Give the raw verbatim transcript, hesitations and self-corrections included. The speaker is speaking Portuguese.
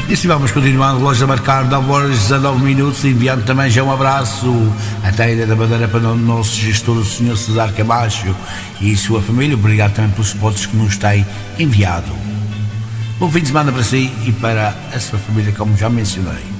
E assim vamos continuando, loja a marcar nove horas e dezanove minutos, enviando também já um abraço até a Ilha da Madeira para o nosso gestor, o senhor Cesar Camacho e sua família. Obrigado também pelos suportes que nos têm enviado. Bom fim de semana para si e para a sua família, como já mencionei.